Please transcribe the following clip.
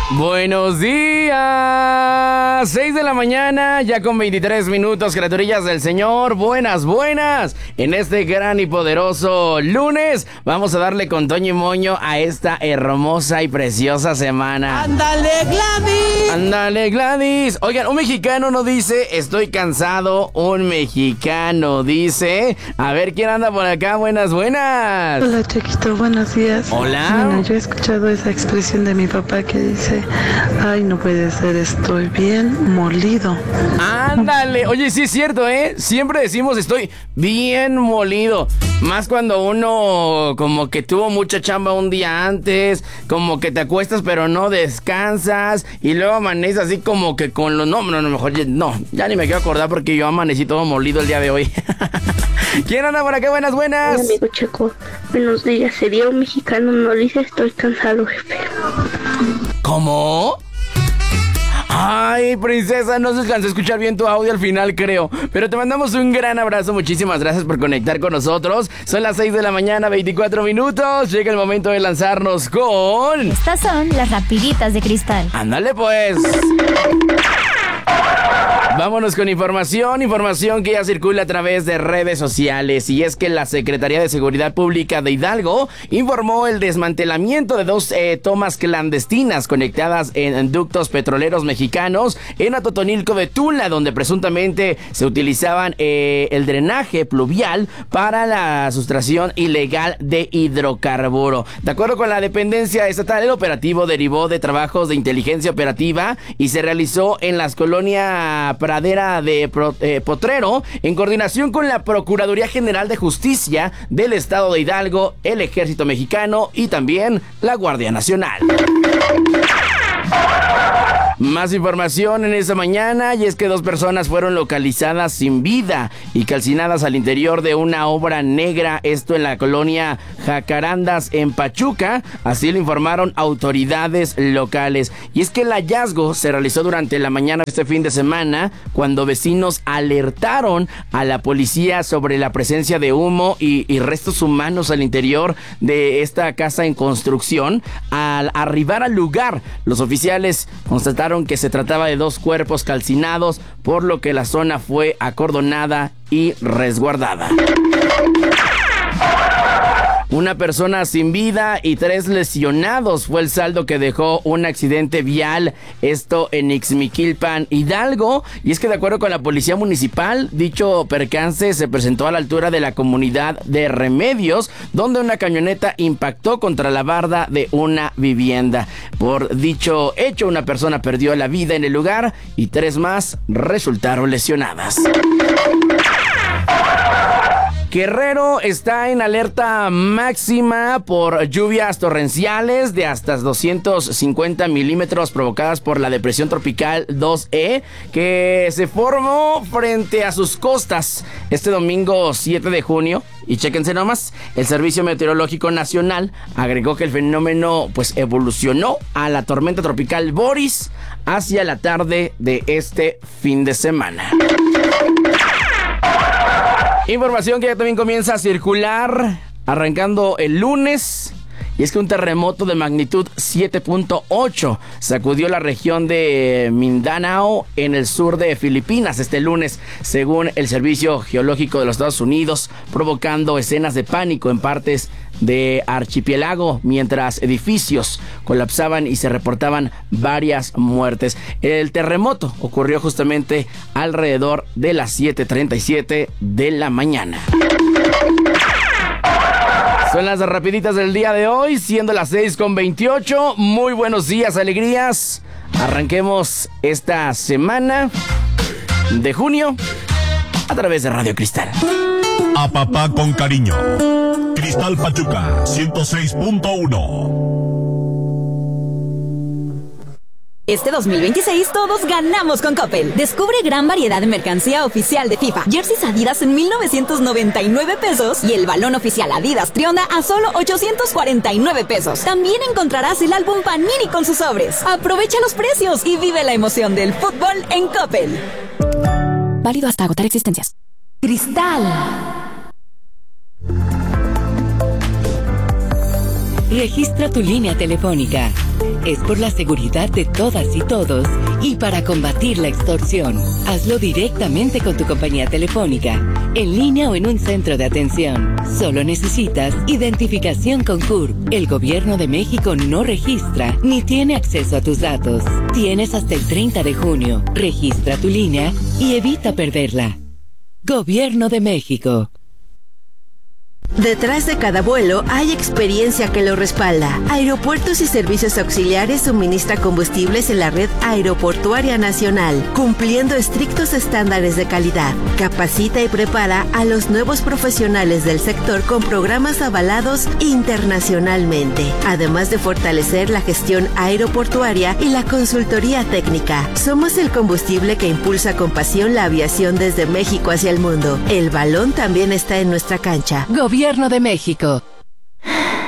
Buenos días, 6 de la mañana, ya con 23 minutos, criaturillas del Señor, buenas, en este gran y poderoso lunes, vamos a darle con Toño y Moño a esta hermosa y preciosa semana. ¡Ándale, Gladys! ¡Ándale, Gladys! Oigan, un mexicano no dice, estoy cansado, un mexicano dice, a ver, ¿quién anda por acá? Buenas. Hola, Chiquito, buenos días. Hola. Bueno, yo he escuchado esa expresión de mi papá que dice, ay, no puede ser, estoy bien molido. Ándale, oye, sí es cierto, siempre decimos estoy bien molido, más cuando uno como que tuvo mucha chamba un día antes, como que te acuestas pero no descansas y luego amaneces así como que con los... No, mejor ya ni me quiero acordar porque yo amanecí todo molido el día de hoy. ¿Quién anda por acá? Buenas. Hola, amigo Checo, buenos días. Sería un mexicano, no dice estoy cansado, jefe. ¿Cómo? Ay, princesa, no se alcanzó a escuchar bien tu audio al final, creo. Pero te mandamos un gran abrazo, muchísimas gracias por conectar con nosotros. Son las 6 de la mañana, 24 minutos. Llega el momento de lanzarnos con... Estas son las rapiditas de cristal. ¡Ándale pues! Vámonos con información que ya circula a través de redes sociales, y es que la Secretaría de Seguridad Pública de Hidalgo informó el desmantelamiento de 2 tomas clandestinas conectadas en ductos petroleros mexicanos en Atotonilco de Tula, donde presuntamente se utilizaban el drenaje pluvial para la sustracción ilegal de hidrocarburo. De acuerdo con la dependencia estatal, el operativo derivó de trabajos de inteligencia operativa y se realizó en las colonias Pradera de Potrero, en coordinación con la Procuraduría General de Justicia del Estado de Hidalgo, el Ejército Mexicano y también la Guardia Nacional. Más información en esta mañana, y es que 2 personas fueron localizadas sin vida y calcinadas al interior de una obra negra, esto en la colonia Jacarandas en Pachuca, así lo informaron autoridades locales. Y es que el hallazgo se realizó durante la mañana de este fin de semana, cuando vecinos alertaron a la policía sobre la presencia de humo y restos humanos al interior de esta casa en construcción. Al arribar al lugar, los oficiales constataron que se trataba de 2 cuerpos calcinados, por lo que la zona fue acordonada y resguardada. Una persona sin vida y 3 lesionados fue el saldo que dejó un accidente vial, esto en Ixmiquilpan, Hidalgo. Y es que de acuerdo con la policía municipal, dicho percance se presentó a la altura de la comunidad de Remedios, donde una camioneta impactó contra la barda de una vivienda. Por dicho hecho, una persona perdió la vida en el lugar y 3 más resultaron lesionadas. Guerrero está en alerta máxima por lluvias torrenciales de hasta 250 milímetros provocadas por la depresión tropical 2E, que se formó frente a sus costas este domingo 7 de junio. Y chéquense nomás, el Servicio Meteorológico Nacional agregó que el fenómeno evolucionó a la tormenta tropical Boris hacia la tarde de este fin de semana. Información que ya también comienza a circular arrancando el lunes, y es que un terremoto de magnitud 7.8 sacudió la región de Mindanao en el sur de Filipinas este lunes, según el Servicio Geológico de los Estados Unidos, provocando escenas de pánico en partes de archipiélago, mientras edificios colapsaban y se reportaban varias muertes. El terremoto ocurrió justamente alrededor de las 7:37 de la mañana. Son las rapiditas del día de hoy, siendo las 6:28. Muy buenos días, alegrías. Arranquemos esta semana de junio a través de Radio Cristal. A papá con cariño. Cristal Pachuca 106.1. Este 2026 todos ganamos con Coppel. Descubre gran variedad de mercancía oficial de FIFA. Jerseys Adidas en 1,999 pesos y el balón oficial Adidas Trionda a solo 849 pesos. También encontrarás el álbum Panini con sus sobres. Aprovecha los precios y vive la emoción del fútbol en Coppel. Válido hasta agotar existencias. Cristal. Registra tu línea telefónica. Es por la seguridad de todas y todos y para combatir la extorsión. Hazlo directamente con tu compañía telefónica, en línea o en un centro de atención. Solo necesitas identificación con CURP. El Gobierno de México no registra ni tiene acceso a tus datos. Tienes hasta el 30 de junio. Registra tu línea y evita perderla. Gobierno de México. Detrás de cada vuelo hay experiencia que lo respalda. Aeropuertos y Servicios Auxiliares suministra combustibles en la red aeroportuaria nacional, cumpliendo estrictos estándares de calidad. Capacita y prepara a los nuevos profesionales del sector con programas avalados internacionalmente, además de fortalecer la gestión aeroportuaria y la consultoría técnica. Somos el combustible que impulsa con pasión la aviación desde México hacia el mundo. El balón también está en nuestra cancha. Gobierno de México.